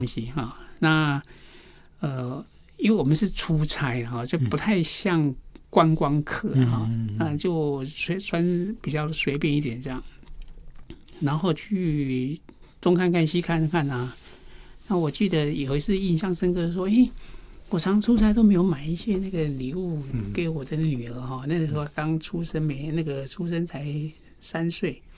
东西哈。那因为我们是出差哈，就不太像观光客哈，就算比较随便一点这样，然后去东看看西看看啊。那我记得有一次印象深刻，说，我常出差都没有买一些那个礼物给我的女儿哈。那个时候刚出生，出生才3岁，